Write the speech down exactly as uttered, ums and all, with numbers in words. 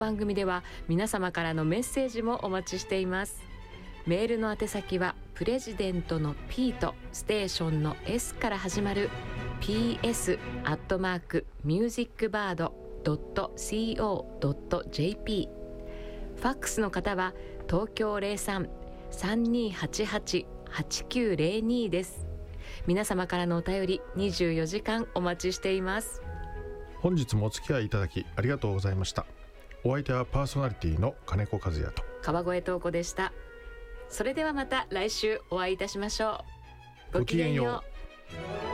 番組では皆様からのメッセージもお待ちしています。メールの宛先はプレジデントの P とステーションの S から始まる ピーエス アットマーク ミュージックバード ドット コー ドット ジェーピー。 ファックスの方は東京 ゼロさん さんにーはちはち はちきゅうゼロに です。皆様からのお便りにじゅうよじかんお待ちしています。 本日もお付き合いいただきありがとうございました。お相手はパーソナリティの金子和也と川越東子でした。それではまた来週お会いいたしましょう。ごきげんよう。